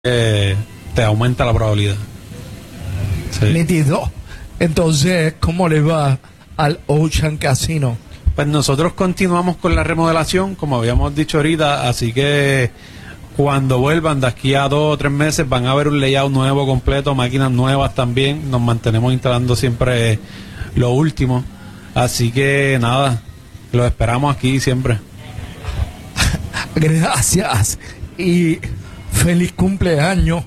te aumenta la probabilidad. Sí. Nítido. Entonces, ¿cómo le va al Ocean Casino? Pues nosotros continuamos con la remodelación, como habíamos dicho ahorita, así que cuando vuelvan de aquí a 2 o 3 meses van a ver un layout nuevo completo, máquinas nuevas también, nos mantenemos instalando siempre lo último, así que nada, los esperamos aquí siempre. Gracias y feliz cumpleaños.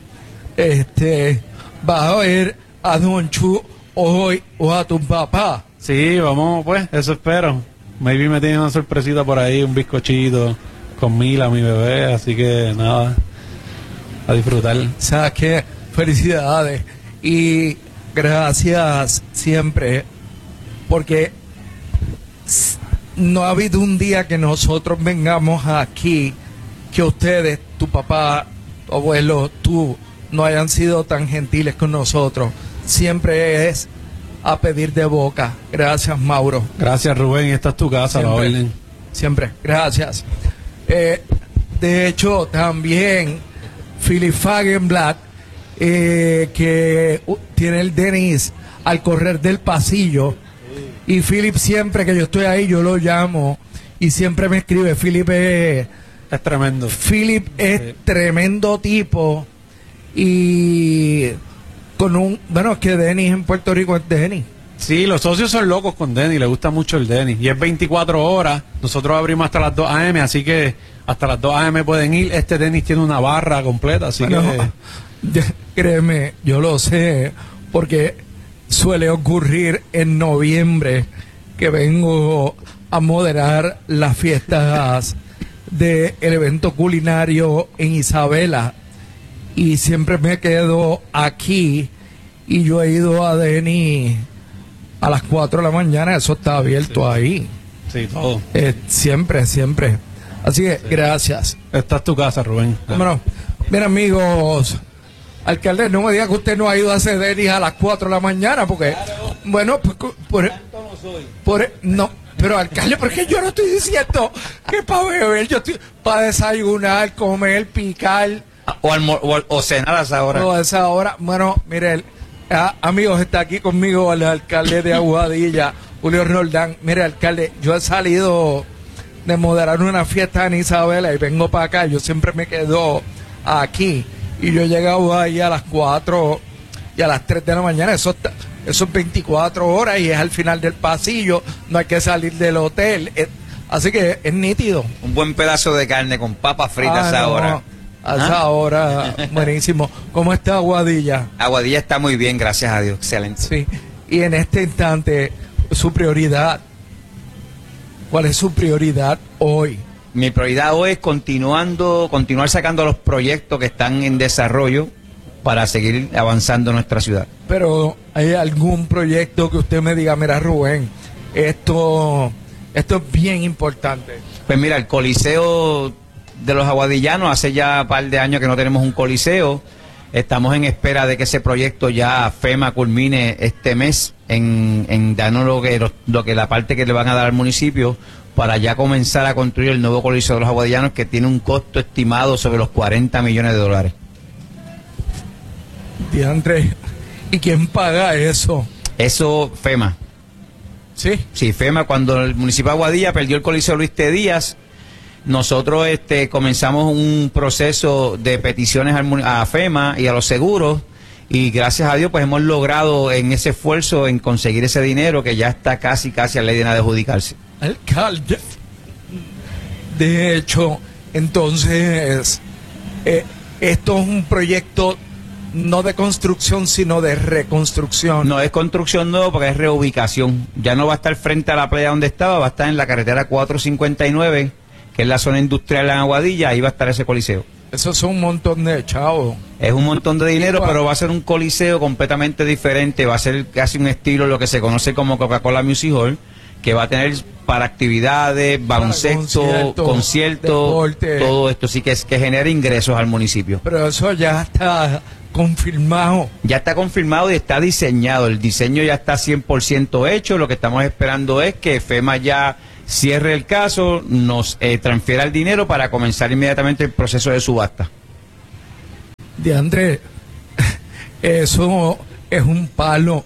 Vas a ver a Don Chu hoy o a tu papá. Sí, vamos pues, eso espero. Maybe me tiene una sorpresita por ahí, un bizcochito con Mila, mi bebé, así que nada, a disfrutar. ¿Sabes qué? Felicidades y gracias siempre, porque no ha habido un día que nosotros vengamos aquí que ustedes, tu papá, tu abuelo, tú, no hayan sido tan gentiles con nosotros. Siempre es a pedir de boca. Gracias, Mauro. Gracias, Rubén, esta es tu casa, Siempre, la orden. siempre, gracias. De hecho, también Philip Fagenblatt, que tiene el Denis al correr del pasillo. Y Philip, siempre que yo estoy ahí, yo lo llamo y siempre me escribe. Philip es tremendo. Philip es tremendo tipo. Y bueno, es que Denis en Puerto Rico es Denis. Sí, los socios son locos con Denis, le gusta mucho el Denis. Y es 24 horas, nosotros abrimos hasta las 2 a.m., así que hasta las 2 a.m. pueden ir. Este Denis tiene una barra completa, así que... Créeme, yo lo sé, porque suele ocurrir en noviembre que vengo a moderar las fiestas del evento culinario en Isabela. Y siempre me quedo aquí y yo he ido a Denis a las 4 de la mañana, eso está abierto ahí. Sí, todo. Siempre, siempre. Así que gracias. Esta es tu casa, Rubén. Bueno, bien, amigos, alcalde, no me diga que usted no ha ido a hacer Denis a las 4 de la mañana, porque, claro. Bueno, no, pero alcalde, porque yo no estoy diciendo que para beber, yo estoy para desayunar, comer, picar. O cenar a esa hora. No, a esa hora. Bueno, mire, amigos, está aquí conmigo el alcalde de Aguadilla, Julio Roldán. Mire, alcalde, yo he salido de moderar una fiesta en Isabela y vengo para acá. Yo siempre me quedo aquí. Y yo he llegado ahí a las 4 y a las 3 de la mañana. Eso es 24 horas y es al final del pasillo. No hay que salir del hotel. Así que es nítido. Un buen pedazo de carne con papas fritas a esa hora. A esa hora, buenísimo. ¿Cómo está Aguadilla? Aguadilla está muy bien, gracias a Dios. Excelente. Sí. Y en este instante, su prioridad. ¿Cuál es su prioridad hoy? Mi prioridad hoy es continuar sacando los proyectos que están en desarrollo para seguir avanzando en nuestra ciudad. Pero, ¿hay algún proyecto que usted me diga, mira, Rubén, esto es bien importante? Pues mira, el Coliseo de los aguadillanos, hace ya un par de años que no tenemos un coliseo. Estamos en espera de que ese proyecto ya FEMA culmine este mes en darnos lo que la parte que le van a dar al municipio para ya comenzar a construir el nuevo coliseo de los aguadillanos, que tiene un costo estimado sobre los $40 millones. Diantre, ¿y quién paga eso? Eso, FEMA. ¿Sí? Sí, FEMA. Cuando el municipio de Aguadilla perdió el coliseo Luis T. Díaz, nosotros comenzamos un proceso de peticiones a FEMA y a los seguros, y gracias a Dios pues hemos logrado en ese esfuerzo en conseguir ese dinero que ya está casi a ley de nada de adjudicarse. Alcalde, de hecho, entonces esto es un proyecto no de construcción sino de reconstrucción. No es construcción nueva porque es reubicación. Ya no va a estar frente a la playa donde estaba, va a estar en la carretera 459, que es la zona industrial en Aguadilla. Ahí va a estar ese coliseo. Eso es un montón de chavos. Es un montón de dinero, pero va a ser un coliseo completamente diferente. Va a ser casi un estilo lo que se conoce como Coca-Cola Music Hall, que va a tener para actividades, baloncesto, conciertos, todo esto. Sí que genera ingresos al municipio. Pero eso ya está confirmado. Ya está confirmado y está diseñado. El diseño ya está 100% hecho. Lo que estamos esperando es que FEMA ya cierre el caso, nos transfiera el dinero para comenzar inmediatamente el proceso de subasta. Diantre, eso es un palo.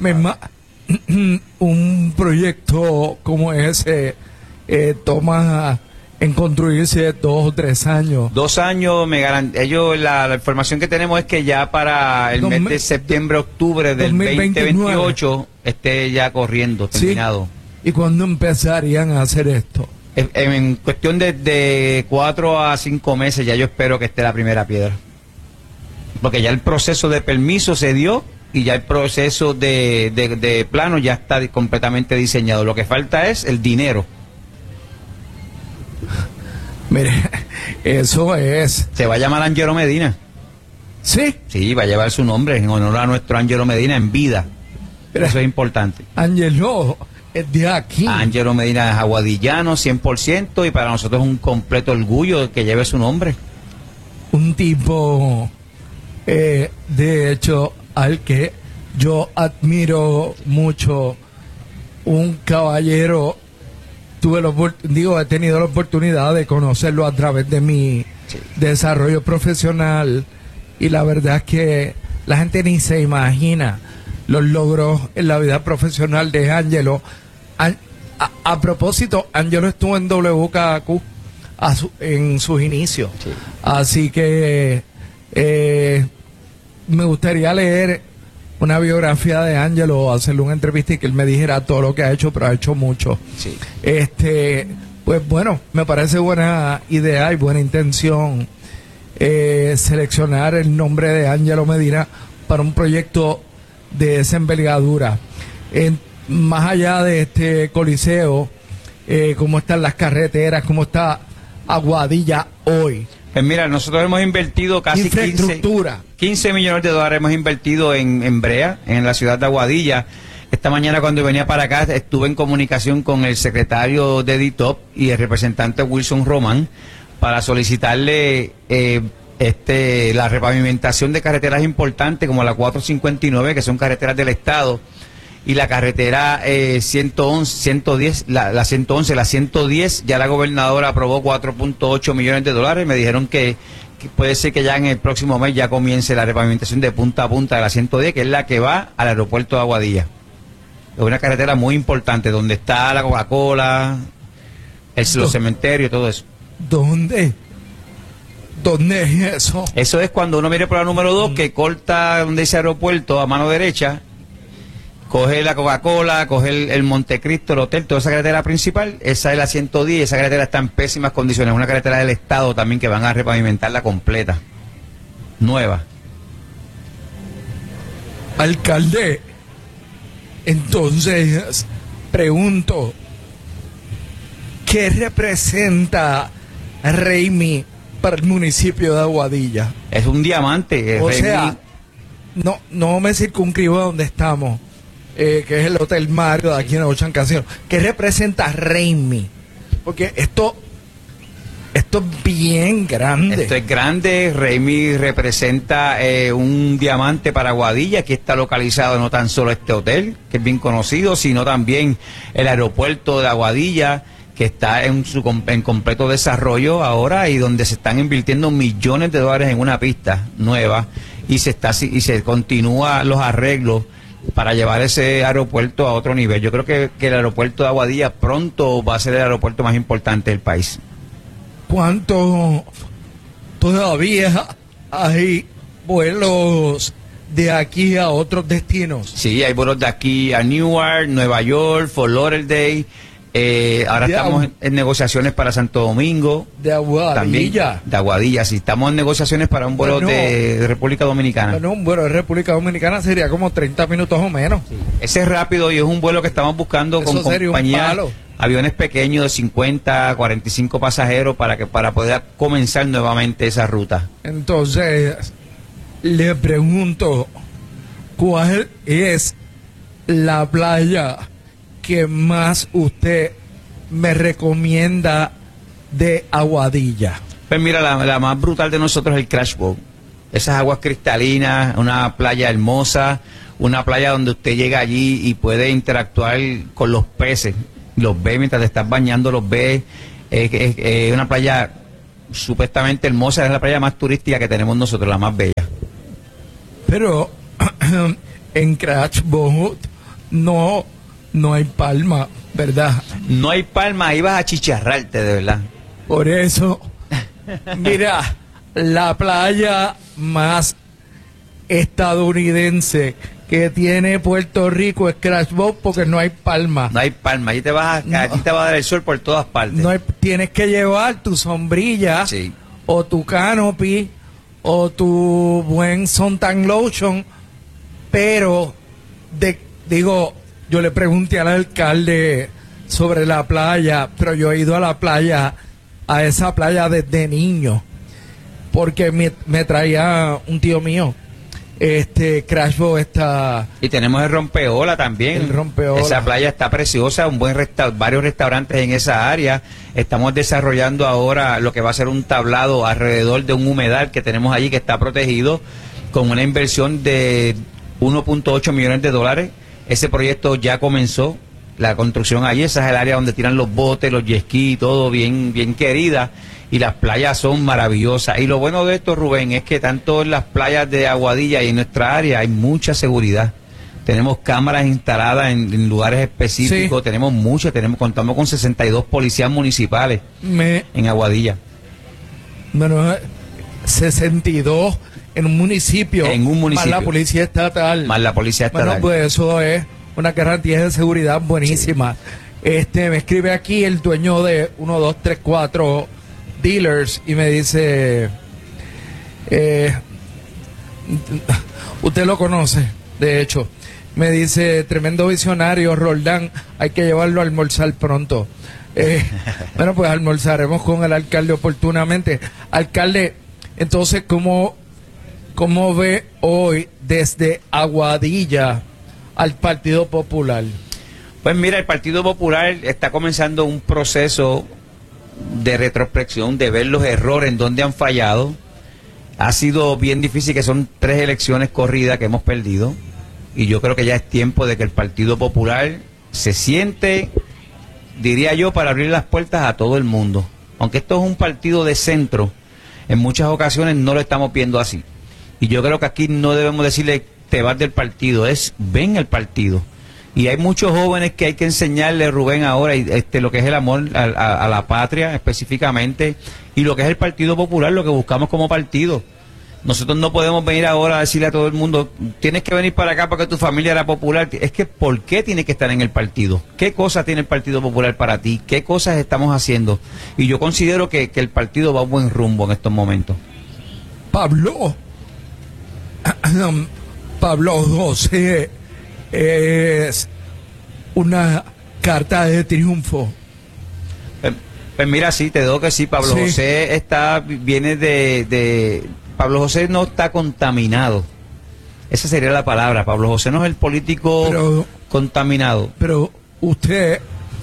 Un proyecto como ese toma en construirse 2 o 3 años. 2 años, ellos la información que tenemos es que ya para el mes de septiembre, octubre del 2028 esté ya corriendo, terminado. ¿Sí? ¿Y cuándo empezarían a hacer esto? En cuestión de 4 a 5 meses ya yo espero que esté la primera piedra. Porque ya el proceso de permiso se dio y ya el proceso de plano ya está completamente diseñado. Lo que falta es el dinero. Mire, eso es... Se va a llamar Angelo Medina. ¿Sí? Sí, va a llevar su nombre en honor a nuestro Angelo Medina en vida. Mira, eso es importante. Angelo es de aquí. Angelo Medina es aguadillano 100% y para nosotros es un completo orgullo que lleve su nombre. Un tipo, de hecho, al que yo admiro mucho, un caballero. He tenido la oportunidad de conocerlo a través de mi desarrollo profesional y la verdad es que la gente ni se imagina los logros en la vida profesional de Angelo. A propósito, Angelo estuvo en WKQ en sus inicios, así que me gustaría leer una biografía de Angelo, hacerle una entrevista y que él me dijera todo lo que ha hecho, pero ha hecho mucho. Sí. Pues bueno, me parece buena idea y buena intención seleccionar el nombre de Angelo Medina para un proyecto de esa envergadura. Más allá de este coliseo, cómo están las carreteras, cómo está Aguadilla hoy. Pues mira, nosotros hemos invertido casi 15 millones de dólares hemos invertido en Brea, en la ciudad de Aguadilla. Esta mañana cuando venía para acá estuve en comunicación con el secretario de DITOP y el representante Wilson Román para solicitarle la repavimentación de carreteras importantes como la 459, que son carreteras del Estado, y la carretera 110, la 110, ya la gobernadora aprobó 4.8 millones de dólares. Me dijeron que puede ser que ya en el próximo mes ya comience la repavimentación de punta a punta de la 110, que es la que va al aeropuerto de Aguadilla. Es una carretera muy importante, donde está la Coca-Cola, los cementerios, todo eso. ¿Dónde es eso? Eso es cuando uno mire por la número 2, que corta donde dice aeropuerto a mano derecha, coge la Coca-Cola, coge el Montecristo, el hotel, toda esa carretera principal, esa es la 110, esa carretera está en pésimas condiciones, es una carretera del Estado también que van a repavimentarla completa, nueva. Alcalde, entonces, pregunto, ¿qué representa Raimi para el municipio de Aguadilla? Es un diamante. O sea, no me circunscribo a donde estamos. Que es el Hotel Mario de aquí en Ochan Casino. ¿Qué representa Raimi? Porque esto es bien grande. Esto es grande. Raimi representa un diamante para Aguadilla. Aquí está localizado no tan solo este hotel, que es bien conocido, sino también el aeropuerto de Aguadilla, que está en completo desarrollo ahora y donde se están invirtiendo millones de dólares en una pista nueva y se continúa los arreglos para llevar ese aeropuerto a otro nivel. Yo creo que el aeropuerto de Aguadilla pronto va a ser el aeropuerto más importante del país. ¿Cuánto todavía hay vuelos de aquí a otros destinos? Sí, hay vuelos de aquí a Newark, Nueva York, Fort Lauderdale. Ahora estamos en negociaciones para Santo Domingo. De Aguadilla. También, de Aguadilla, sí. Estamos en negociaciones para un vuelo de República Dominicana. Bueno, un vuelo de República Dominicana sería como 30 minutos o menos. Sí. Ese es rápido y es un vuelo que estamos buscando con compañías, aviones pequeños de 50, 45 pasajeros para poder comenzar nuevamente esa ruta. Entonces, le pregunto, ¿cuál es la playa que más usted me recomienda de Aguadilla? Pues mira, la más brutal de nosotros es el Crash Boat. Esas aguas cristalinas, una playa hermosa, una playa donde usted llega allí y puede interactuar con los peces, los ve mientras te estás bañando, los ve. Es una playa supuestamente hermosa, es la playa más turística que tenemos nosotros, la más bella. Pero en Crash Boat no hay palma, ¿verdad? No hay palma, ahí vas a chicharrarte, de verdad. Por eso, mira, la playa más estadounidense que tiene Puerto Rico es Crash Boat porque no hay palma. No hay palma, allí te va a dar el sol por todas partes. Tienes que llevar tu sombrilla, sí, o tu canopy o tu buen suntan lotion, pero yo le pregunté al alcalde sobre la playa, pero yo he ido a esa playa desde niño, porque me traía un tío mío. Crash Boat está... Y tenemos el Rompeola también. El Rompeola. Esa playa está preciosa, varios restaurantes en esa área. Estamos desarrollando ahora lo que va a ser un tablado alrededor de un humedal que tenemos allí que está protegido con una inversión de 1.8 millones de dólares. Ese proyecto ya comenzó, la construcción allí. Esa es el área donde tiran los botes, los jet ski, todo bien, bien querida. Y las playas son maravillosas. Y lo bueno de esto, Rubén, es que tanto en las playas de Aguadilla y en nuestra área hay mucha seguridad. Tenemos cámaras instaladas en lugares específicos, sí. Contamos con 62 policías municipales en Aguadilla. Bueno, 62 en un municipio. En un municipio. Más la policía estatal. Bueno, pues eso es una garantía de seguridad buenísima. Sí. Me escribe aquí el dueño de 1, 2, 3, 4 dealers y me dice, usted lo conoce, de hecho, me dice, tremendo visionario Roldán, hay que llevarlo a almorzar pronto. Bueno, pues almorzaremos con el alcalde oportunamente. Alcalde, entonces, ¿cómo ve hoy desde Aguadilla al Partido Popular? Pues mira, el Partido Popular está comenzando un proceso de retrospección, de ver los errores en donde han fallado. Ha sido bien difícil, que son 3 elecciones corridas que hemos perdido, y yo creo que ya es tiempo de que el Partido Popular se siente, diría yo, para abrir las puertas a todo el mundo. Aunque esto es un partido de centro, en muchas ocasiones no lo estamos viendo así, y yo creo que aquí no debemos decirle te vas del partido, es ven el partido. Y hay muchos jóvenes que hay que enseñarle, Rubén, ahora lo que es el amor a la patria específicamente, y lo que es el Partido Popular, lo que buscamos como partido. Nosotros no podemos venir ahora a decirle a todo el mundo, tienes que venir para acá porque tu familia era popular. Es que, ¿por qué tiene que estar en el partido? ¿Qué cosas tiene el Partido Popular para ti? ¿Qué cosas estamos haciendo? Y yo considero que el partido va a un buen rumbo en estos momentos. Pablo José es una carta de triunfo. Pues mira, sí, te digo que sí. Pablo José viene de Pablo José no está contaminado. Esa sería la palabra. Pablo José no es el político contaminado. Pero usted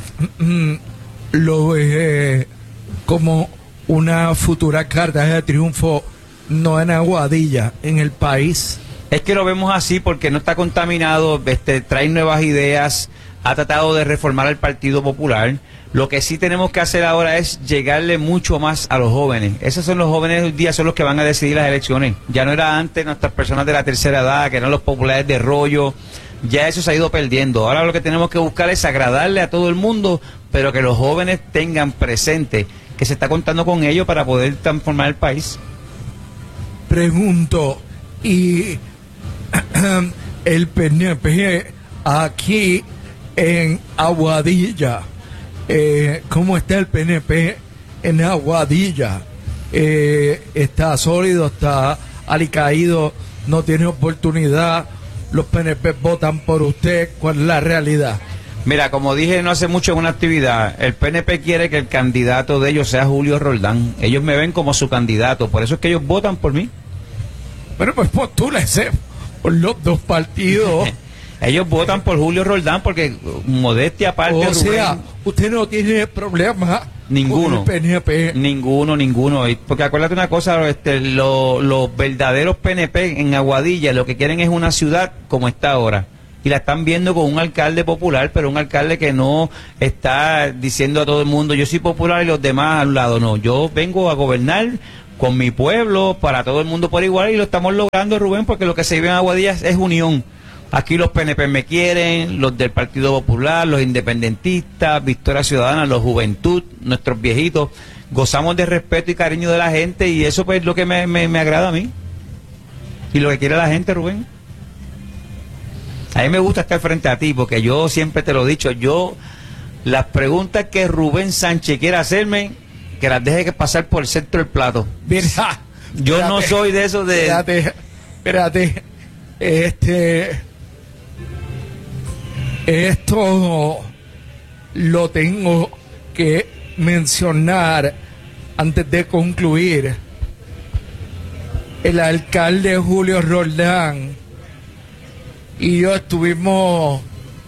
lo ve como una futura carta de triunfo, no en Aguadilla, en el país. Es que lo vemos así porque no está contaminado, trae nuevas ideas, ha tratado de reformar al Partido Popular. Lo que sí tenemos que hacer ahora es llegarle mucho más a los jóvenes. Esos son los jóvenes hoy día, son los que van a decidir las elecciones. Ya no era antes nuestras personas de la tercera edad, que eran los populares de rollo. Ya eso se ha ido perdiendo. Ahora lo que tenemos que buscar es agradarle a todo el mundo, pero que los jóvenes tengan presente que se está contando con ellos para poder transformar el país. Pregunto, y el PNP aquí en Aguadilla, ¿cómo está el PNP en Aguadilla? ¿Está sólido, está alicaído, no tiene oportunidad? ¿Los PNP votan por usted? ¿Cuál es la realidad? Mira, como dije no hace mucho en una actividad, el PNP quiere que el candidato de ellos sea Julio Roldán. Ellos me ven como su candidato, por eso es que ellos votan por mí. Bueno, pues postúlese por los dos partidos. Ellos votan por Julio Roldán porque, modestia aparte, o sea, Rubén, usted no tiene problema ninguno con el PNP. Ninguno. Porque acuérdate una cosa, los verdaderos PNP en Aguadilla lo que quieren es una ciudad como está ahora. Y la están viendo con un alcalde popular, pero un alcalde que no está diciendo a todo el mundo, yo soy popular y los demás al lado. No, yo vengo a gobernar con mi pueblo, para todo el mundo por igual, y lo estamos logrando, Rubén, porque lo que se vive en Aguadilla es unión. Aquí los PNP me quieren, los del Partido Popular, los independentistas, Victoria Ciudadana, los Juventud, nuestros viejitos, gozamos de respeto y cariño de la gente, y eso pues es lo que me agrada a mí, y lo que quiere la gente, Rubén. A mí me gusta estar frente a ti, porque yo siempre te lo he dicho, las preguntas que Rubén Sánchez quiera hacerme, que las deje que pasar por el centro del plato. Mira, yo no soy de esos de... Espérate, esto lo tengo que mencionar antes de concluir. El alcalde Julio Roldán y yo estuvimos,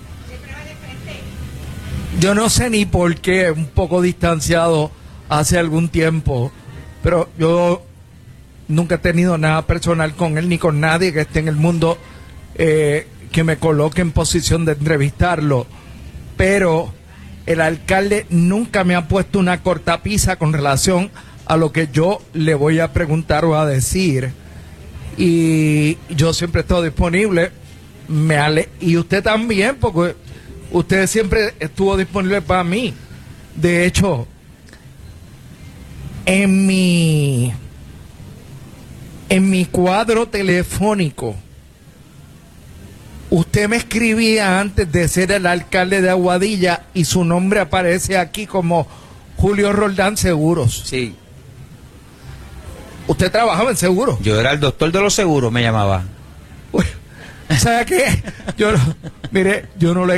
yo no sé ni por qué, un poco distanciados hace algún tiempo, pero yo nunca he tenido nada personal con él ni con nadie que esté en el mundo que me coloque en posición de entrevistarlo, pero el alcalde nunca me ha puesto una cortapisa con relación a lo que yo le voy a preguntar o a decir, y yo siempre he estado disponible, y usted también, porque usted siempre estuvo disponible para mí. De hecho, en mi cuadro telefónico, usted me escribía antes de ser el alcalde de Aguadilla y su nombre aparece aquí como Julio Roldán Seguros. Sí. ¿Usted trabajaba en seguros? Yo era el doctor de los seguros, me llamaba. ¿Sabe qué? Mire, yo no lo he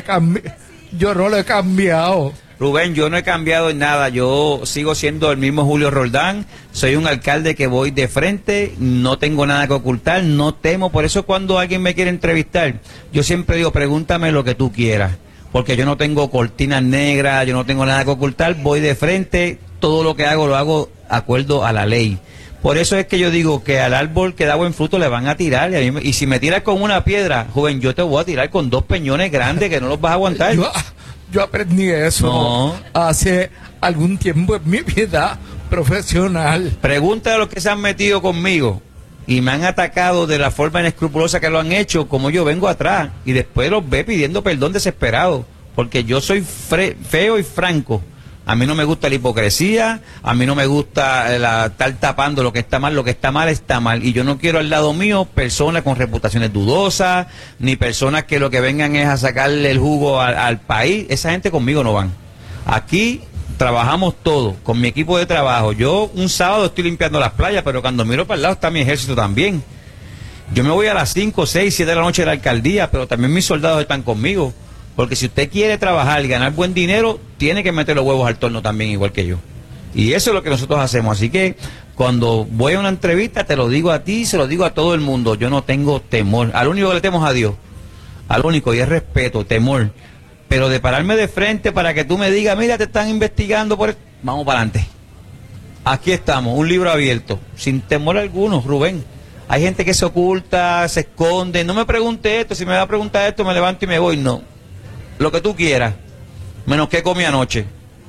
cambiado. Rubén, yo no he cambiado en nada, yo sigo siendo el mismo Julio Roldán, soy un alcalde que voy de frente, no tengo nada que ocultar, no temo, por eso cuando alguien me quiere entrevistar, yo siempre digo, pregúntame lo que tú quieras, porque yo no tengo cortinas negras, yo no tengo nada que ocultar, voy de frente, todo lo que hago lo hago de acuerdo a la ley. Por eso es que yo digo que al árbol que da buen fruto le van a tirar, y si me tiras con una piedra, joven, yo te voy a tirar con 2 peñones grandes que no los vas a aguantar. Yo aprendí eso hace algún tiempo en mi vida profesional. Pregunta a los que se han metido conmigo y me han atacado de la forma inescrupulosa que lo han hecho, como yo vengo atrás y después los ve pidiendo perdón desesperado, porque yo soy feo y franco. A mí no me gusta la hipocresía, a mí no me gusta estar tapando lo que está mal está mal, y yo no quiero al lado mío personas con reputaciones dudosas, ni personas que lo que vengan es a sacarle el jugo al país. Esa gente conmigo no van. Aquí trabajamos todos, con mi equipo de trabajo. Yo un sábado estoy limpiando las playas, pero cuando miro para el lado está mi ejército también. Yo me voy a las 5, 6, 7 de la noche de la alcaldía, pero también mis soldados están conmigo. Porque si usted quiere trabajar y ganar buen dinero, tiene que meter los huevos al torno también, igual que yo. Y eso es lo que nosotros hacemos. Así que cuando voy a una entrevista, te lo digo a ti, se lo digo a todo el mundo. Yo no tengo temor. Al único que le temo es a Dios. Al único, y es respeto, temor. Pero de pararme de frente para que tú me digas, mira, te están investigando por... Vamos para adelante. Aquí estamos, un libro abierto, sin temor alguno, Rubén. Hay gente que se oculta, se esconde. No me pregunte esto, si me va a preguntar esto, me levanto y me voy. No. Lo que tú quieras, menos que comí anoche.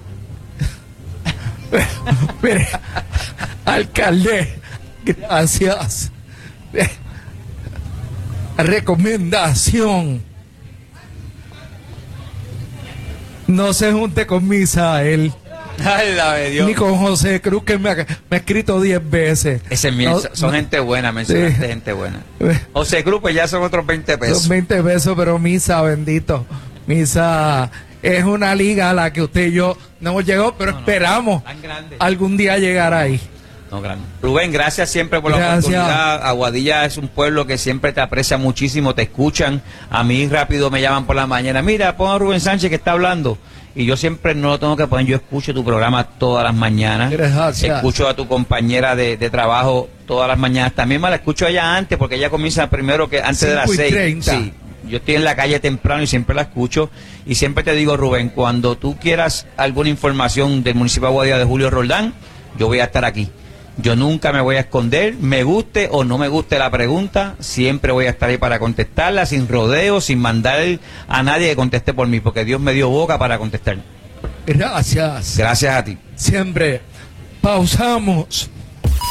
Mire, alcalde, gracias. Recomendación: no se junte con Misael. Ay, la de Dios. Ni con José Cruz, que me ha escrito 10 veces. Ese es mío, son gente buena, mencionaste sí. Gente buena. José Cruz, pues ya son otros 20 pesos. Son 20 pesos, pero Misa, bendito. Misa es una liga a la que usted y yo no hemos llegado, pero esperamos algún día llegar ahí. No, grande. Rubén, gracias siempre por la oportunidad. Aguadilla es un pueblo que siempre te aprecia muchísimo, te escuchan. A mí rápido me llaman por la mañana, mira, pon a Rubén Sánchez que está hablando. Y yo siempre no lo tengo que poner, yo escucho tu programa todas las mañanas. Gracias. Escucho a tu compañera de trabajo todas las mañanas. También me la escucho allá antes, porque ella comienza primero que antes de las 6. Sí. Yo estoy en la calle temprano y siempre la escucho. Y siempre te digo, Rubén, cuando tú quieras alguna información del municipio de Aguadilla de Julio Roldán, yo voy a estar aquí. Yo nunca me voy a esconder, me guste o no me guste la pregunta, siempre voy a estar ahí para contestarla, sin rodeo, sin mandar a nadie que conteste por mí, porque Dios me dio boca para contestar. Gracias. Gracias a ti. Siempre. Pausamos.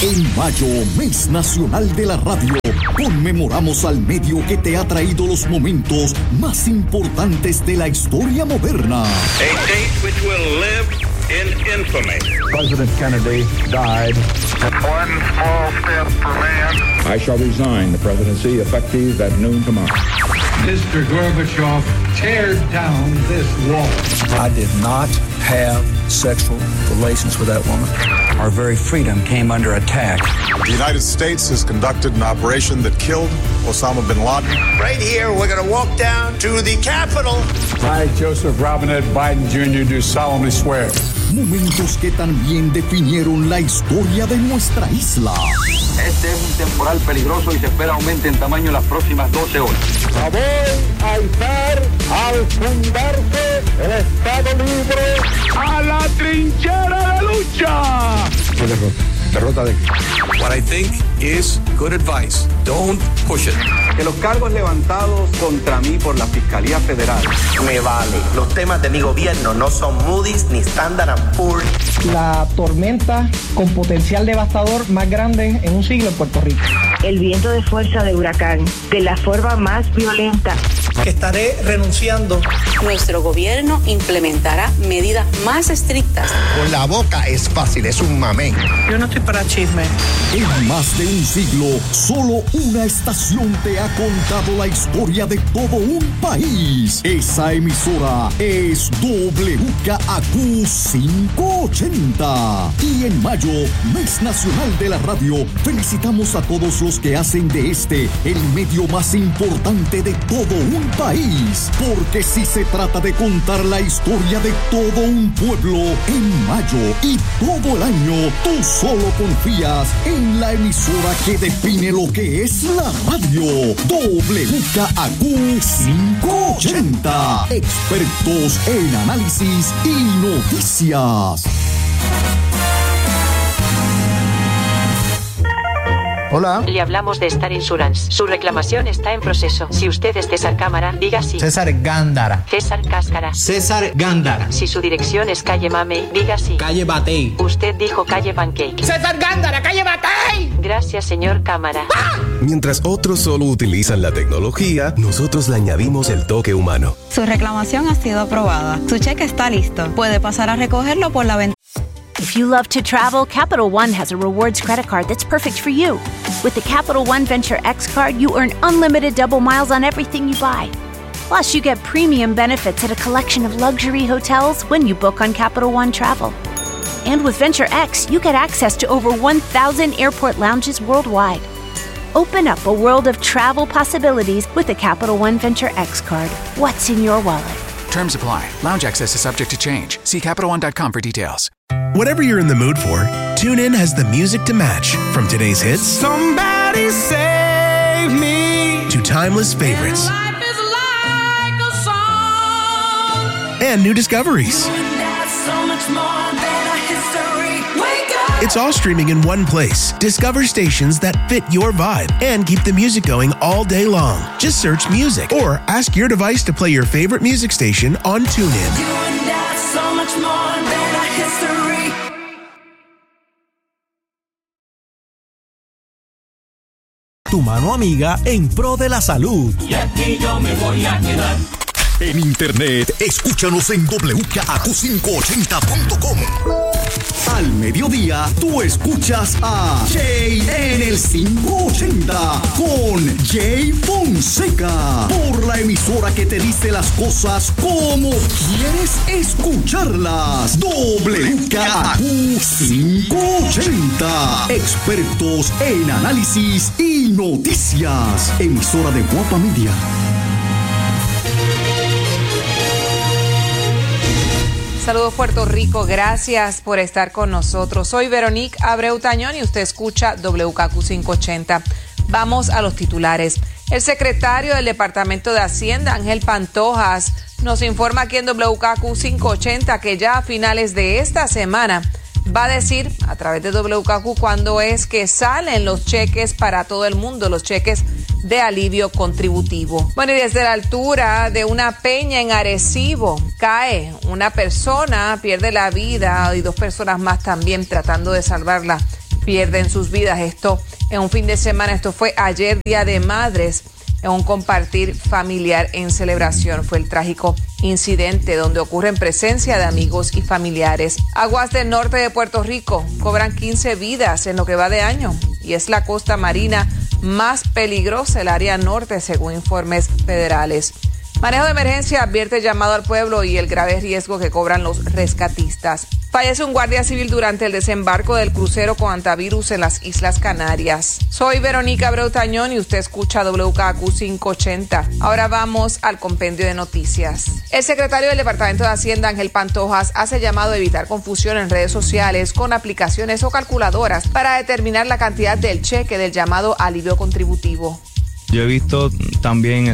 En mayo, mes nacional de la radio, conmemoramos al medio que te ha traído los momentos más importantes de la historia moderna. A date which will live in infamy. President Kennedy died. One small step for man. I shall resign the presidency effective at noon tomorrow. Mr. Gorbachev, tear down this wall. I did not have sexual relations with that woman. Our very freedom came under attack. The United States has conducted an operation that killed Osama bin Laden. Right here, we're going to walk down to the Capitol. I, Joseph Robinette Biden Jr., do solemnly swear. Momentos que también definieron la historia de nuestra isla. Este es un temporal peligroso y se espera aumente en tamaño en las próximas 12 horas. Voy a izar al fundarse el Estado Libre a la trinchera de lucha. ¿Derrota de qué? What I think is good advice. Don't push it. Que los cargos levantados contra mí por la Fiscalía Federal. Me vale. Los temas de mi gobierno no son Moody's ni Standard & Poor's. La tormenta con potencial devastador más grande en un siglo en Puerto Rico. El viento de fuerza de huracán, de la forma más violenta. Estaré renunciando. Nuestro gobierno implementará medidas más estrictas. Con la boca es fácil, es un mamey. Yo no estoy para chisme. En más de un siglo, solo una estación te ha contado la historia de todo un país. Esa emisora es WKAQ 580. Y en mayo, mes nacional de la radio, felicitamos a todos los que hacen de este el medio más importante de todo un país. Porque si se trata de contar la historia de todo un pueblo, en mayo y todo el año, tú solo confías en la emisora que define lo que es la radio. WKAQ 580. Expertos en análisis y noticias. Hola. Le hablamos de Star Insurance. Su reclamación está en proceso. Si usted es César Cámara, diga sí. César Gándara. César Cáscara. César Gándara. Si su dirección es calle Mamey, diga sí. Calle Batey. Usted dijo calle Pancake. César Gándara, calle Batey. Gracias, señor Cámara. ¡Ah! Mientras otros solo utilizan la tecnología, nosotros le añadimos el toque humano. Su reclamación ha sido aprobada. Su cheque está listo. Puede pasar a recogerlo por la ventana. If you love to travel, Capital One has a rewards credit card that's perfect for you. With the Capital One Venture X card, you earn unlimited double miles on everything you buy. Plus, you get premium benefits at a collection of luxury hotels when you book on Capital One Travel. And with Venture X, you get access to over 1,000 airport lounges worldwide. Open up a world of travel possibilities with the Capital One Venture X card. What's in your wallet? Terms apply. Lounge access is subject to change. See CapitalOne.com for details. Whatever you're in the mood for, TuneIn has the music to match. From today's hits, Somebody Save Me, to timeless favorites, and life is like a song, and new discoveries. so much more than a history. Wake up. It's all streaming in one place. Discover stations that fit your vibe and keep the music going all day long. Just search music or ask your device to play your favorite music station on TuneIn. You and I, so much more than a history. Tu mano amiga en pro de la salud. Y aquí yo me voy a quedar. En internet, escúchanos en WKAQ580.com. Al mediodía, tú escuchas a Jay en el 580 con Jay Fonseca. Por la emisora que te dice las cosas como quieres escucharlas. WKAQ 580. Expertos en análisis y noticias. Emisora de Guapa Media. Saludos Puerto Rico, gracias por estar con nosotros. Soy Veronique Abreu Tañón y usted escucha WKAQ 580. Vamos a los titulares. El secretario del Departamento de Hacienda, Ángel Pantojas, nos informa aquí en WKAQ 580 que ya a finales de esta semana va a decir a través de WKAQ cuándo es que salen los cheques para todo el mundo, los cheques de alivio contributivo. Bueno, y desde la altura de una peña en Arecibo cae una persona, pierde la vida y dos personas más también tratando de salvarla pierden sus vidas. Esto en un fin de semana, esto fue ayer, Día de Madres, en un compartir familiar en celebración. Fue el trágico incidente donde ocurre en presencia de amigos y familiares. Aguas del norte de Puerto Rico cobran 15 vidas en lo que va de año y es la costa marina más peligrosa del área norte según informes federales. Manejo de emergencia advierte el llamado al pueblo y el grave riesgo que cobran los rescatistas. Fallece un guardia civil durante el desembarco del crucero con antivirus en las Islas Canarias. Soy Verónica Abreu Tañón y usted escucha WKQ 580. Ahora vamos al compendio de noticias. El secretario del Departamento de Hacienda, Ángel Pantojas, hace llamado a evitar confusión en redes sociales con aplicaciones o calculadoras para determinar la cantidad del cheque del llamado alivio contributivo. Yo he visto también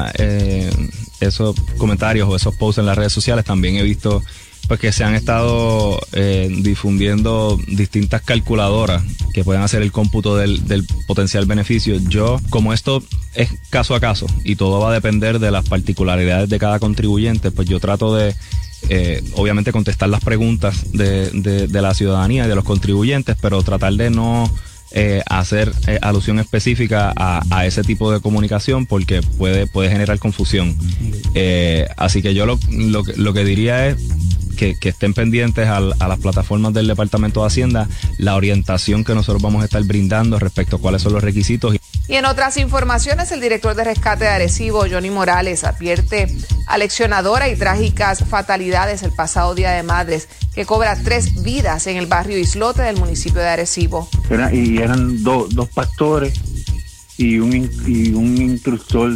esos comentarios o esos posts en las redes sociales. También he visto pues que se han estado difundiendo distintas calculadoras que pueden hacer el cómputo del potencial beneficio. Yo, como esto es caso a caso y todo va a depender de las particularidades de cada contribuyente, pues yo trato de obviamente contestar las preguntas de la ciudadanía y de los contribuyentes, pero tratar de no hacer alusión específica a ese tipo de comunicación porque puede generar confusión. Así que yo lo que diría es que estén pendientes a las plataformas del Departamento de Hacienda, la orientación que nosotros vamos a estar brindando respecto a cuáles son los requisitos. Y en otras informaciones, el director de rescate de Arecibo, Johnny Morales, advierte a leccionadoras y trágicas fatalidades el pasado Día de Madres, que cobra 3 vidas en el barrio Islote del municipio de Arecibo. Eran dos pastores y un instructor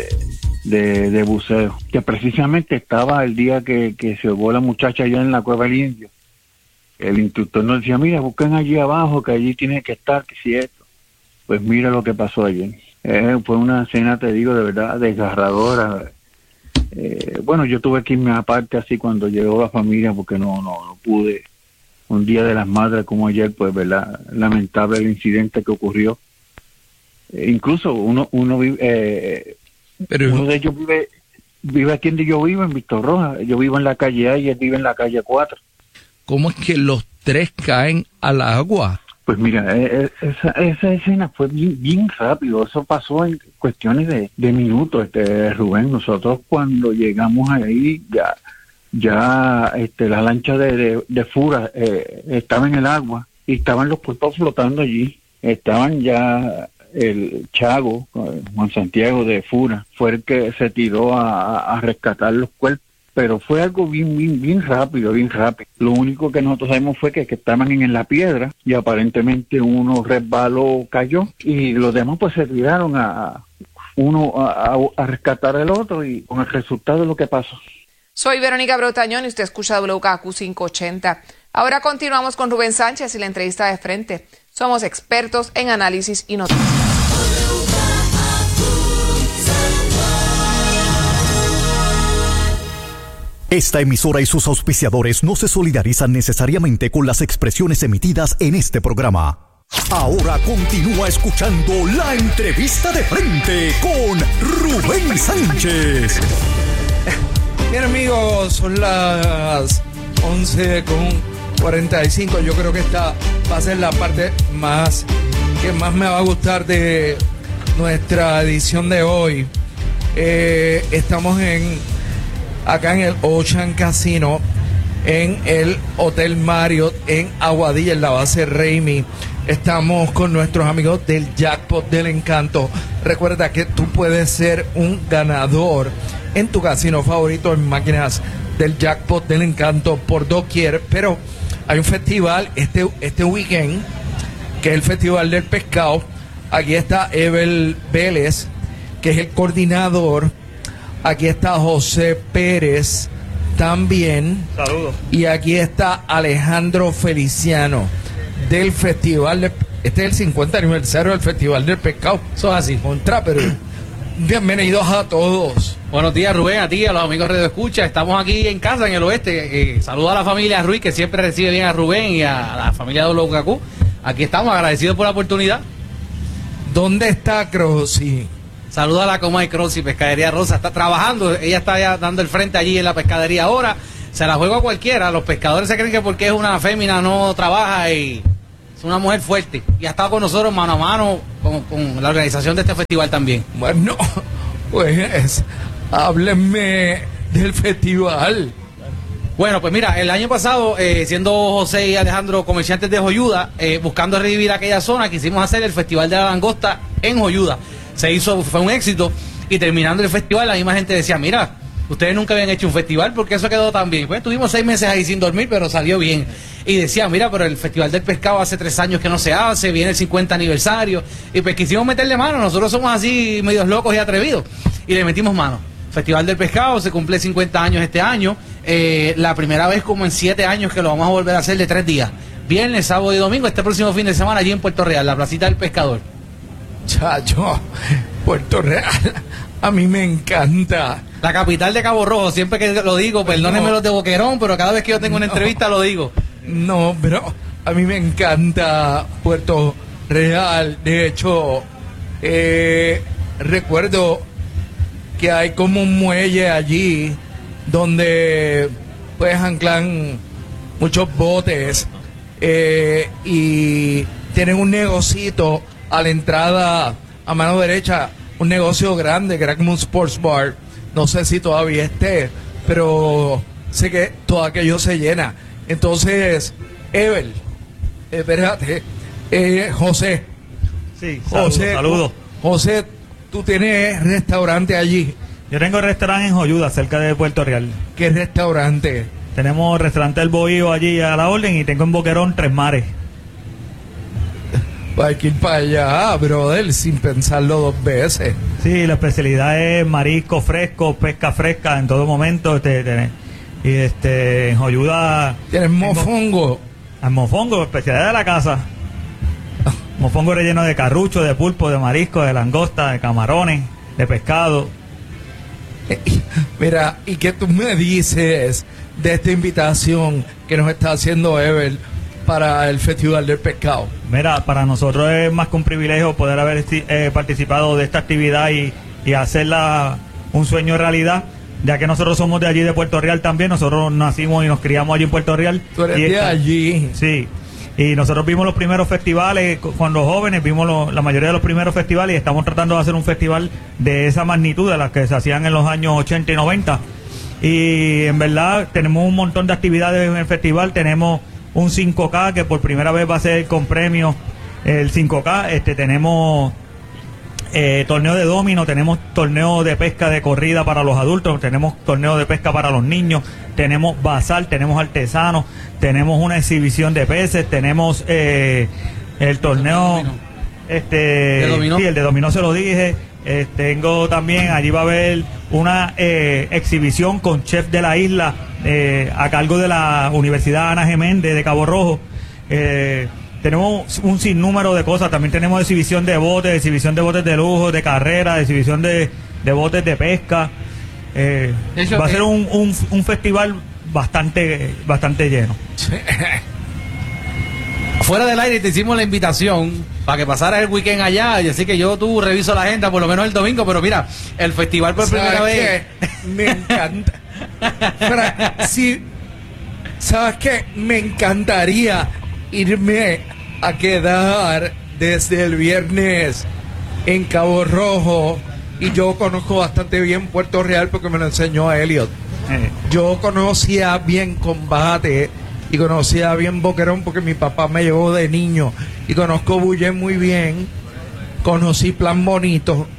de buceo, que precisamente estaba el día que se ahogó la muchacha allá en la Cueva del Indio. El instructor nos decía, mira, busquen allí abajo, que allí tiene que estar, que si esto. Pues mira lo que pasó ayer. Fue una escena, te digo, de verdad, desgarradora. Bueno, yo tuve que irme aparte así cuando llegó la familia, porque no pude. Un Día de las Madres como ayer, pues, verdad, lamentable el incidente que ocurrió. Incluso uno vive... uno de ellos vive aquí donde yo vivo, en Víctor Rojas. Yo vivo en la calle A y él vive en la calle 4. ¿Cómo es que los 3 caen al agua? Pues mira, esa escena fue bien rápido. Eso pasó en cuestiones de minutos, Rubén. Nosotros cuando llegamos ahí, ya la lancha de Fura estaba en el agua y estaban los cuerpos flotando allí. Estaban ya... El Chago, Juan Santiago de Fura, fue el que se tiró a rescatar los cuerpos, pero fue algo bien rápido. Lo único que nosotros sabemos fue que estaban en la piedra y aparentemente uno resbaló, cayó y los demás pues se tiraron a rescatar al otro y con el resultado de lo que pasó. Soy Verónica Abreu Tañón y usted escucha WKQ 580. Ahora continuamos con Rubén Sánchez y la entrevista de frente. Somos expertos en análisis y noticias. Esta emisora y sus auspiciadores no se solidarizan necesariamente con las expresiones emitidas en este programa. Ahora continúa escuchando la entrevista de frente con Rubén Sánchez. Bien, amigos, son las 11:45. Yo creo que esta va a ser la parte que más me va a gustar de nuestra edición de hoy. Estamos acá en el Ocean Casino, en el Hotel Marriott, en Aguadilla, en la base Raimi. Estamos con nuestros amigos del Jackpot del Encanto. Recuerda que tú puedes ser un ganador en tu casino favorito, en máquinas del Jackpot del Encanto por doquier, pero hay un festival este weekend, que es el Festival del Pescado. Aquí está Evel Vélez, que es el coordinador. Aquí está José Pérez también. Saludos. Y aquí está Alejandro Feliciano del Festival este es el 50 aniversario del Festival del Pescado. Eso es así. Pero bienvenidos a todos. Buenos días, Rubén, a ti, a los amigos Radio Escucha. Estamos aquí en casa, en el oeste. Saludo a la familia Ruiz, que siempre recibe bien a Rubén, y a la familia de WKQ. Aquí estamos, agradecidos por la oportunidad. ¿Dónde está Crossi? Saluda a la Comay Crossi, Pescadería Rosa. Está trabajando, ella está ya dando el frente allí en la pescadería ahora. Se la juega a cualquiera. Los pescadores se creen que porque es una fémina no trabaja y Es una mujer fuerte y ha estado con nosotros mano a mano con la organización de este festival también. Bueno, pues háblenme del festival. Bueno, pues mira, el año pasado, siendo José y Alejandro comerciantes de Joyuda, buscando revivir aquella zona, quisimos hacer el Festival de la Langosta en Joyuda. Fue un éxito, y terminando el festival la misma gente decía, mira, ustedes nunca habían hecho un festival, porque eso quedó tan bien. Pues tuvimos 6 meses ahí sin dormir, pero salió bien. Y decía, mira, pero el Festival del Pescado hace 3 años que no se hace, viene el 50 aniversario, y pues quisimos meterle mano. Nosotros somos así medios locos y atrevidos, y le metimos mano. Festival del Pescado se cumple 50 años este año, la primera vez como en 7 años que lo vamos a volver a hacer de 3 días, viernes, sábado y domingo, este próximo fin de semana allí en Puerto Real, la placita del pescador. Chacho, Puerto Real, a mí me encanta. La capital de Cabo Rojo, siempre que lo digo, perdónenme los de Boquerón, pero cada vez que yo tengo una entrevista lo digo. No, pero a mí me encanta Puerto Real. De hecho, recuerdo que hay como un muelle allí donde pues anclan muchos botes y tienen un negocito a la entrada a mano derecha, un negocio grande que era como un sports bar. No sé si todavía esté, pero sé que todo aquello se llena. Entonces, Evel, espérate, José. Sí, saludos. José, tú tienes restaurante allí. Yo tengo restaurante en Joyuda, cerca de Puerto Real. ¿Qué restaurante? Tenemos restaurante El Bohío allí a la orden, y tengo en Boquerón 3 Mares. Hay que ir para allá, brother, sin pensarlo 2 veces. Sí, la especialidad es marisco fresco, pesca fresca en todo momento. Y en Joyuda ¿tienes mofongo? El mofongo, especialidad de la casa. Mofongo relleno de carrucho, de pulpo, de marisco, de langosta, de camarones, de pescado. Mira, ¿y qué tú me dices de esta invitación que nos está haciendo Evel para el Festival del Pescado? Mira, para nosotros es más que un privilegio poder haber participado de esta actividad y hacerla un sueño realidad, ya que nosotros somos de allí, de Puerto Real también. Nosotros nacimos y nos criamos allí en Puerto Real. ¿Tú eres de allí? Sí. Y nosotros vimos los primeros festivales con los jóvenes, vimos la mayoría de los primeros festivales, y estamos tratando de hacer un festival de esa magnitud, de las que se hacían en los años 80 y 90. Y en verdad tenemos un montón de actividades en el festival. Tenemos un 5K que por primera vez va a ser con premios, el 5K. Tenemos torneo de domino, tenemos torneo de pesca de corrida para los adultos, tenemos torneo de pesca para los niños, tenemos bazar, tenemos artesanos, tenemos una exhibición de peces, tenemos el torneo ¿de dominó? Sí, el de dominó se lo dije. Tengo también, allí va a haber una exhibición con chef de la isla a cargo de la Universidad Ana G. Méndez de Cabo Rojo. Tenemos un sinnúmero de cosas. También tenemos exhibición de botes de lujo, de carrera, exhibición de botes de pesca. Va a ser un festival bastante lleno. Fuera del aire te hicimos la invitación para que pasaras el weekend allá, y así que tú reviso la agenda por lo menos el domingo, pero mira, el festival por primera vez. Me encanta. Sí, ¿sabes qué? Me encantaría irme a quedar desde el viernes en Cabo Rojo, y yo conozco bastante bien Puerto Real porque me lo enseñó a Elliot. Yo conocía bien Combate y conocía bien Boquerón porque mi papá me llevó de niño, y conozco Bulle muy bien, conocí Plan Bonito,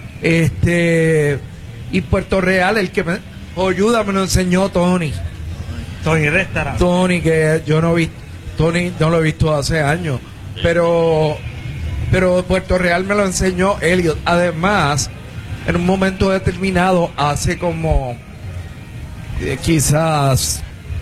y Puerto Real, el que me ayuda me lo enseñó Tony Restaurant. Tony, que yo no vi, Tony no lo he visto hace años, pero Puerto Real me lo enseñó Elliot. Además, en un momento determinado, hace como quizás